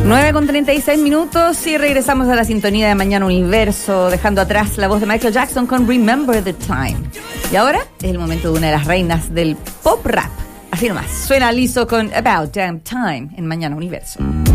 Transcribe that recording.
9:36 y regresamos a la sintonía de Mañana Universo, dejando atrás la voz de Michael Jackson con Remember the Time. Y ahora es el momento de una de las reinas del pop rap. Así nomás, suena liso con About Damn Time en Mañana Universo.